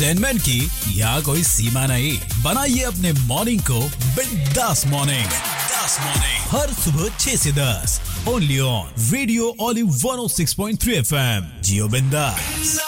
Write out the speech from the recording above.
Entertainment की यहाँ कोई सीमा नहीं। बनाइए अपने मॉर्निंग को बिंदास मॉर्निंग। हर सुबह 6 से 10 only on radio olive 106.3 FM। जियो बिंदास।